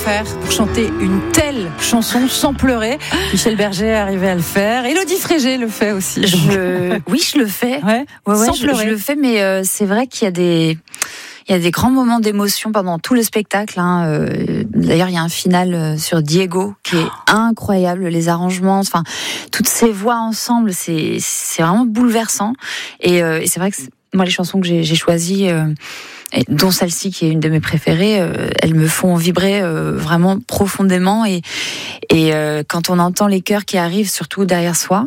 faire pour chanter une telle chanson sans pleurer? Michel Berger est arrivé à le faire. Élodie Frégé le fait aussi. Oui, je le fais. Ouais, Sans pleurer. Je le fais, mais c'est vrai qu'il y a des grands moments d'émotion pendant tout le spectacle. D'ailleurs, il y a un final sur Diego qui est incroyable. Les arrangements, enfin, toutes ces voix ensemble, c'est vraiment bouleversant. Et c'est vrai que moi, les chansons que j'ai choisies, dont celle-ci qui est une de mes préférées, elles me font vibrer vraiment profondément. Et quand on entend les chœurs qui arrivent, surtout derrière soi,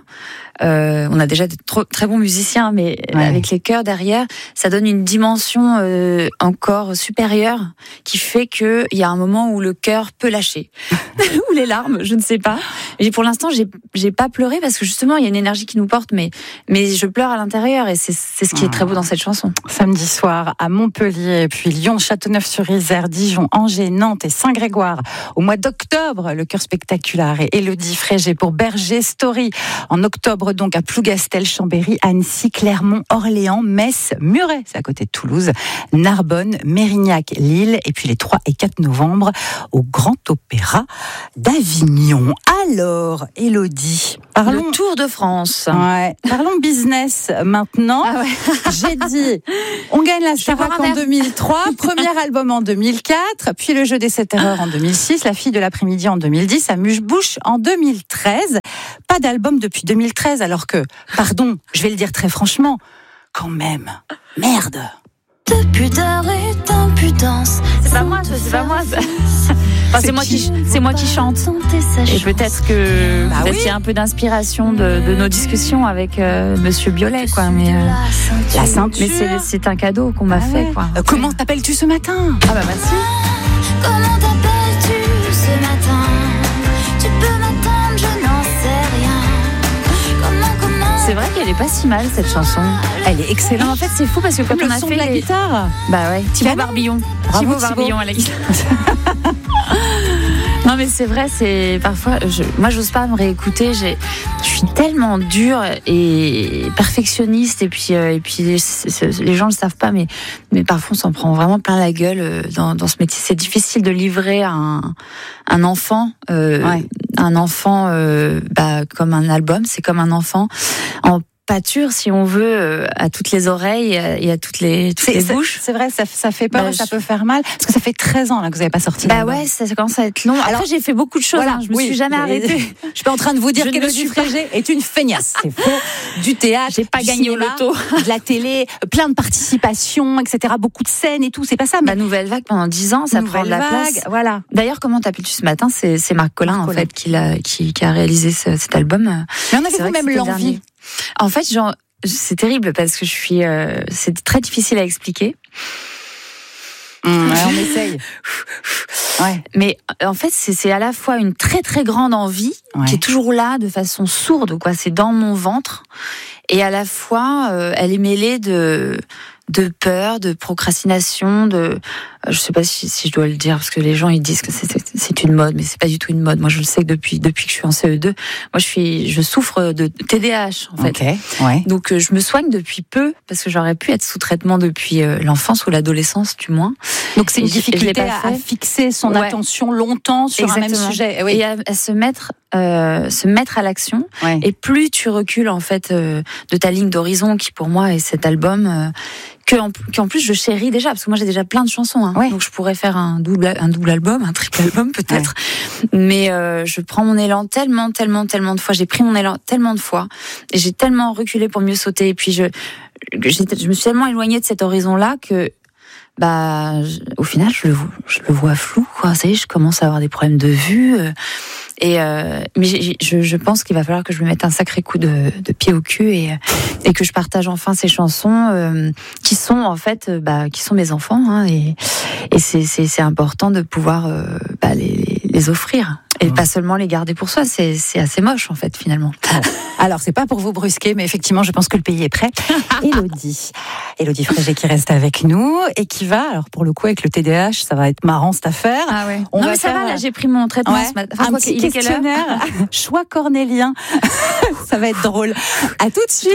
on a déjà de très bons musiciens, mais avec les chœurs derrière, ça donne une dimension encore supérieure qui fait qu'il y a un moment où le cœur peut lâcher. Ou les larmes, je ne sais pas. Et pour l'instant, j'ai pas pleuré parce que justement, il y a une énergie qui nous porte, mais je pleure à l'intérieur et c'est ce qui est très beau dans cette chanson. Samedi soir à Montpellier, puis Lyon, Châteauneuf-sur-Isère, Dijon, Angers, Nantes et Saint-Grégoire. Au mois d'octobre, le chœur spectaculaire et Élodie Frégé pour Berger Story. En octobre, donc, à Plougastel, Chambéry, Annecy, Clermont, Orléans, Metz, Muret, c'est à côté de Toulouse, Narbonne, Mérignac, Lille, et puis les 3 et 4 novembre au Grand Opéra d'Avignon. Alors, Élodie, parlons... Le Tour de France. Ouais. Parlons business maintenant. Ah ouais. J'ai dit, on gagne la Starac en 2003, premier album en 2004, puis le jeu des 7 erreurs en 2006, la fille de l'après-midi en 2010, Amuse-Bouche en 2013. Pas d'album depuis 2013, alors que, pardon, je vais le dire très franchement, quand même, merde. De pudeur et d'impudence. C'est pas moi. Enfin, c'est moi qui chante. Et peut-être que il y a un peu d'inspiration de nos discussions avec Monsieur Biolay, quoi. Mais la ceinture. Mais c'est un cadeau qu'on m'a fait, quoi. Comment t'appelles-tu ce matin? Ah bah merci. Comment t'appelles-tu ce matin? Tu peux m'attendre, je n'en sais rien. Comment C'est vrai qu'elle est pas si mal cette chanson. Elle est excellente. Non, en fait, c'est fou parce que quand on a fait la guitare. Bah ouais, Thibaut Barbillon. Bravo, Thibaut Barbillon à la guitare. Non mais c'est vrai, c'est parfois moi j'ose pas me réécouter, je suis tellement dure et perfectionniste et puis les gens le savent pas mais parfois on s'en prend vraiment plein la gueule dans ce métier. C'est difficile de livrer un enfant un enfant comme un album, c'est comme un enfant en pâture, si on veut, à toutes les oreilles et à toutes les bouches. C'est vrai, ça fait peur, ça peut faire mal. Parce que ça fait 13 ans là, que vous n'avez pas sorti. Bah ouais, ça commence à être long. Alors, après, j'ai fait beaucoup de choses, je me suis jamais arrêtée. Je suis pas en train de vous dire qu'Élodie Frégé est une feignasse. C'est faux. Du théâtre, j'ai pas gagné au loto, de la télé, plein de participations, etc. Beaucoup de scènes et tout, c'est pas ça. Mais Nouvelle Vague pendant 10 ans, ça prend de la place. Voilà. D'ailleurs, comment t'appelles-tu ce matin? C'est Marc Collin, en fait, qui a réalisé cet album. Mais en avez-vous même l'envie? En fait, c'est terrible parce que c'est très difficile à expliquer. On essaye. Ouais. Mais en fait, c'est à la fois une très très grande envie qui est toujours là de façon sourde, quoi. C'est dans mon ventre, et à la fois, elle est mêlée de peur, de procrastination, je sais pas si je dois le dire parce que les gens ils disent que c'est une mode, mais c'est pas du tout une mode. Moi je le sais que depuis que je suis en CE2, je souffre de TDAH en fait. Okay, ouais. Donc je me soigne depuis peu parce que j'aurais pu être sous traitement depuis l'enfance ou l'adolescence du moins. Donc c'est une difficulté à fixer son attention longtemps sur un même sujet. Et à se mettre à l'action. Ouais. Et plus tu recules en fait de ta ligne d'horizon qui pour moi est cet album qu'en plus je chéris déjà parce que moi j'ai déjà plein de chansons donc je pourrais faire un double album, un triple album peut-être, mais je prends mon élan tellement de fois, j'ai pris mon élan tellement de fois et j'ai tellement reculé pour mieux sauter et puis je me suis tellement éloignée de cet horizon là que au final je le vois flou, quoi. Ça y est, je commence à avoir des problèmes de vue. Mais je pense qu'il va falloir que je me mette un sacré coup de pied au cul et que je partage enfin ces chansons qui sont en fait qui sont mes enfants et c'est important de pouvoir les offrir et pas seulement les garder pour soi. C'est assez moche en fait finalement. Alors c'est pas pour vous brusquer, mais effectivement je pense que le pays est prêt. Élodie Frégé qui reste avec nous et qui va, alors pour le coup avec le TDAH ça va être marrant cette affaire. Ah ouais. Non mais ça va, là j'ai pris mon traitement ce matin. Un petit questionnaire, choix cornélien. Ça va être drôle. À tout de suite.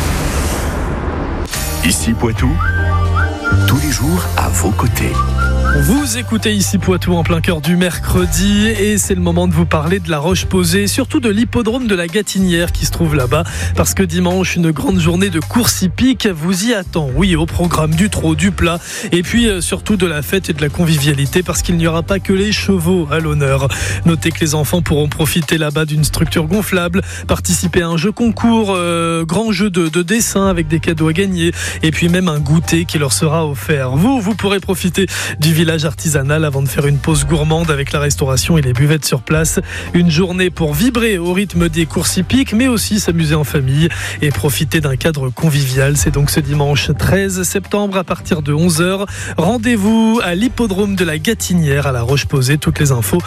Ici Poitou, tous les jours à vos côtés. Vous écoutez ici Poitou en plein cœur du mercredi et c'est le moment de vous parler de la Roche-Posay, surtout de l'hippodrome de la Gatinière qui se trouve là-bas parce que dimanche, une grande journée de course hippique vous y attend. Oui, au programme du trot, du plat et puis surtout de la fête et de la convivialité parce qu'il n'y aura pas que les chevaux à l'honneur. Notez que les enfants pourront profiter là-bas d'une structure gonflable, participer à un jeu concours, grand jeu de dessin avec des cadeaux à gagner et puis même un goûter qui leur sera offert. Vous pourrez profiter du village artisanal avant de faire une pause gourmande avec la restauration et les buvettes sur place. Une journée pour vibrer au rythme des courses hippiques, mais aussi s'amuser en famille et profiter d'un cadre convivial. C'est donc ce dimanche 13 septembre à partir de 11h. Rendez-vous à l'hippodrome de la Gatinière à La Roche-Posay. Toutes les infos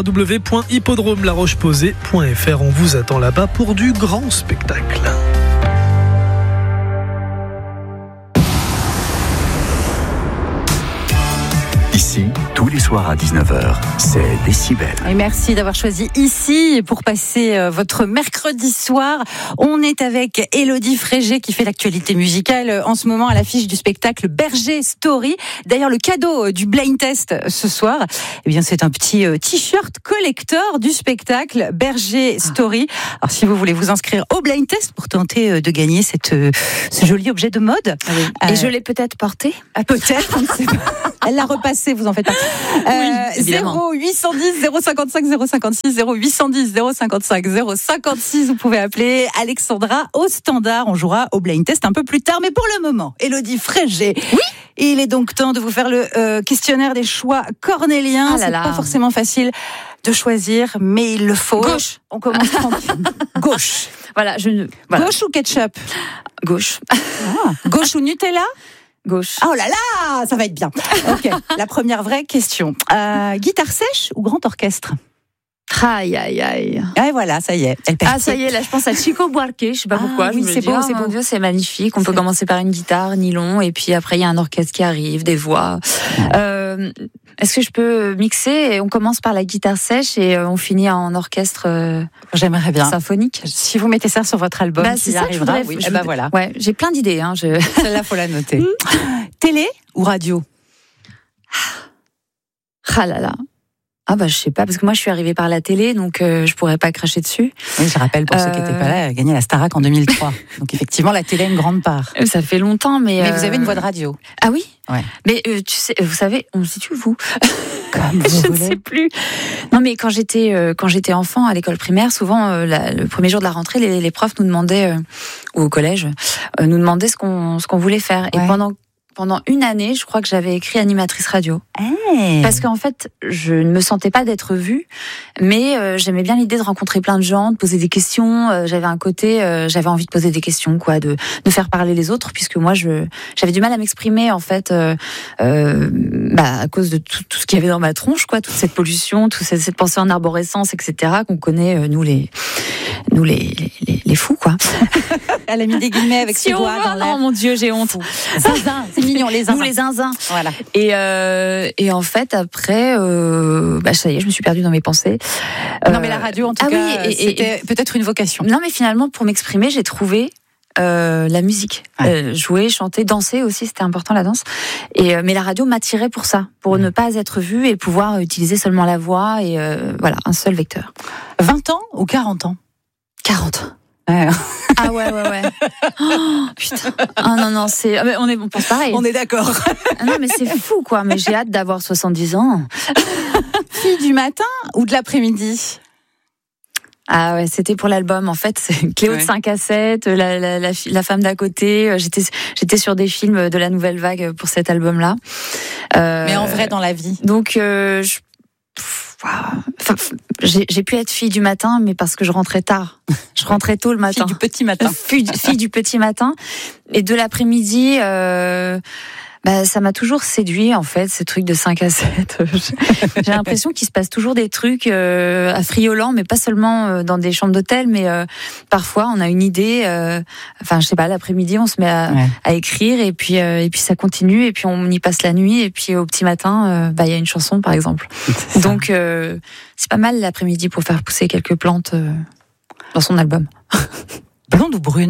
www.hippodrome-larocheposay.fr. On vous attend là-bas pour du grand spectacle. Ici, tous les soirs à 19h, c'est Décibel. Et merci d'avoir choisi ici pour passer votre mercredi soir. On est avec Élodie Frégé qui fait l'actualité musicale en ce moment à l'affiche du spectacle Berger Story. D'ailleurs, le cadeau du blind test ce soir, eh bien, c'est un petit t-shirt collector du spectacle Berger Story. Alors, si vous voulez vous inscrire au blind test pour tenter de gagner ce joli objet de mode. Et je l'ai peut-être porté. Peut-être, on ne sait pas. Elle l'a repassé, vous en faites pas. 0810 055 056 0810 055 056. Vous pouvez appeler Alexandra au standard. On jouera au blind test un peu plus tard. Mais pour le moment, Élodie Frégé. Oui. Il est donc temps de vous faire le questionnaire des choix cornéliens. C'est pas forcément facile de choisir, mais il le faut. Gauche. On commence tranquille. Gauche. Voilà, Gauche ou ketchup? Gauche. Gauche ou Nutella? Gauche. Oh là là, ça va être bien. Ok, la première vraie question. Guitare sèche ou grand orchestre? Aïe, aïe, aïe. Et voilà, ça y est. Ça y est, là, je pense à Chico Buarque. Je sais pas pourquoi. Oui, c'est beau, c'est beau. Mon Dieu, c'est magnifique. On peut commencer par une guitare, nylon, et puis après, il y a un orchestre qui arrive, des voix. Est-ce que je peux mixer et on commence par la guitare sèche et on finit en orchestre J'aimerais bien. Symphonique. Si vous mettez ça sur votre album, c'est ça arrivera. Oui. Voilà. Ouais, j'ai plein d'idées. Celle-là, faut la noter. Télé ou radio? Ah là là. Je sais pas, parce que moi je suis arrivée par la télé, donc je pourrais pas cracher dessus. Oui, je rappelle pour ceux qui n'étaient pas là, elle a gagné la Starac en 2003. Donc effectivement, la télé a une grande part. Ça fait longtemps, mais vous avez une voix de radio. Ah oui. Ouais. Mais tu sais, vous savez, on se situe vous. Comme je ne sais plus. Non, mais quand j'étais enfant à l'école primaire, souvent le premier jour de la rentrée, les profs nous demandaient, ou au collège, nous demandaient ce qu'on voulait faire. Et pendant une année, je crois que j'avais écrit animatrice radio. Parce qu'en fait, je ne me sentais pas d'être vue, mais j'aimais bien l'idée de rencontrer plein de gens, de poser des questions. J'avais un côté, j'avais envie de poser des questions, de faire parler les autres, puisque moi, j'avais du mal à m'exprimer, en fait, à cause de tout ce qu'il y avait dans ma tronche, toute cette pollution, toute cette pensée en arborescence, etc., qu'on connaît, nous les fous, quoi. Elle a mis des guillemets avec ses doigts dans l'air. Oh mon Dieu, j'ai honte. Zinzin, c'est mignon, les zinzins. Nous, les zinzins. Voilà. Et en fait, après, ça y est, je me suis perdue dans mes pensées. Non, mais la radio, en tout cas, c'était peut-être une vocation. Non, mais finalement, pour m'exprimer, j'ai trouvé la musique. Jouer, chanter, danser aussi, c'était important, la danse. Mais la radio m'attirait pour ça, pour ne pas être vue et pouvoir utiliser seulement la voix et voilà, un seul vecteur. 20 ans ou 40 ans? 40. Ah ouais. Oh, putain. Ah non, on pense pareil. On est d'accord. Non, mais c'est fou, quoi. Mais j'ai hâte d'avoir 70 ans. Fille du matin ou de l'après-midi? Ah ouais, c'était pour l'album. En fait, c'est Cléo de 5 à 7, la femme d'à côté. J'étais sur des films de la nouvelle vague pour cet album-là. Mais en vrai, dans la vie. Donc, j'ai pu être fille du matin, mais parce que je rentrais tard. Je rentrais tôt le matin. Fille du petit matin. Fille du petit matin. Et de l'après-midi, ça m'a toujours séduit, en fait, ce truc de 5 à 7. J'ai l'impression qu'il se passe toujours des trucs affriolants, mais pas seulement dans des chambres d'hôtel, mais parfois on a une idée, je sais pas, l'après-midi on se met à écrire et puis ça continue et puis on y passe la nuit et puis au petit matin, y a une chanson par exemple. Donc c'est pas mal l'après-midi pour faire pousser quelques plantes dans son album. Blonde ou brune?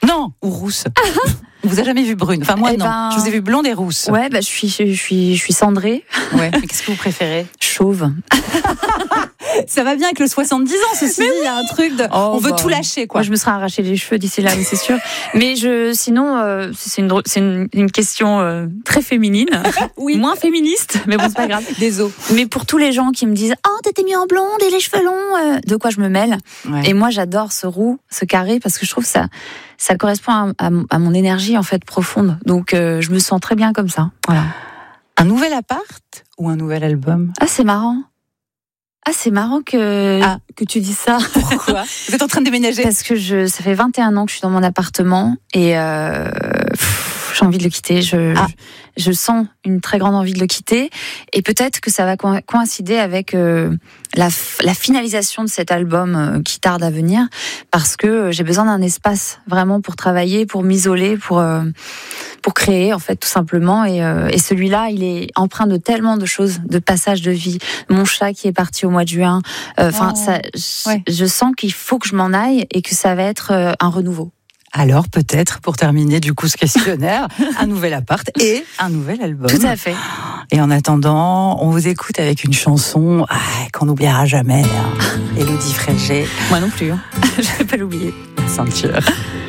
Non, ou rousse. On vous a jamais vu brune. Enfin, moi, non. Je vous ai vu blonde et rousse. Ouais, je suis cendrée. Ouais. Mais qu'est-ce que vous préférez? Chauve. Ça va bien avec le 70 ans, ceci dit, il y a un truc de... on veut tout lâcher, quoi. Moi, je me serais arraché les cheveux d'ici là, c'est sûr. Mais sinon, c'est une question très féminine. Oui. Moins féministe, mais bon, c'est pas grave. Désolé. Mais pour tous les gens qui me disent « Oh, t'étais mis en blonde et les cheveux longs de quoi je me mêle. Ouais. Et moi, j'adore ce roux, ce carré, parce que je trouve que ça correspond à mon énergie, en fait, profonde. Donc, je me sens très bien comme ça. Voilà. Un nouvel appart ou un nouvel album? Ah, c'est marrant. Ah, c'est marrant que tu dis ça. Pourquoi? Vous êtes en train de déménager? Parce que ça fait 21 ans que je suis dans mon appartement et j'ai envie de le quitter. Je sens une très grande envie de le quitter et peut-être que ça va coïncider avec la finalisation de cet album qui tarde à venir parce que j'ai besoin d'un espace vraiment pour travailler, pour m'isoler, pour créer en fait tout simplement et celui-là il est empreint de tellement de choses, de passages de vie, mon chat qui est parti au mois de juin, je sens qu'il faut que je m'en aille et que ça va être un renouveau. Alors peut-être, pour terminer du coup ce questionnaire, un nouvel appart et un nouvel album. Tout à fait. Et en attendant, on vous écoute avec une chanson qu'on n'oubliera jamais. Élodie Frégé. Moi non plus. Je ne vais pas l'oublier. Ceinture.